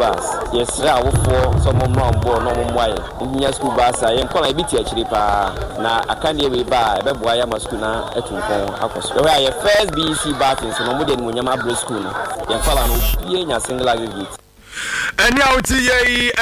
bus. Yes, I will for some more born no more. In school bus, I am calling a bit actually. Na I can't be by Beboya Mascuna at Akos. Where I first BC battles and no more than Munyama School. Yan Falano, being a single aggregate. And now,